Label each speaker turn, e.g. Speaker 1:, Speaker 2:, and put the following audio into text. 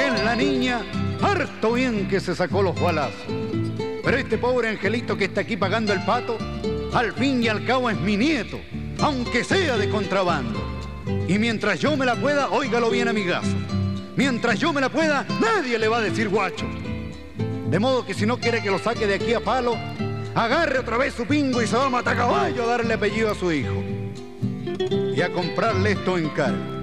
Speaker 1: es la niña, harto bien que se sacó los balazos. Pero este pobre angelito que está aquí pagando el pato, al fin y al cabo es mi nieto, aunque sea de contrabando. Y mientras yo me la pueda, óigalo bien, amigazo, mientras yo me la pueda, nadie le va a decir guacho. De modo que si no quiere que lo saque de aquí a palo, agarre otra vez su pingo y se va a Matacaballo a darle apellido a su hijo y a comprarle esto en cargo.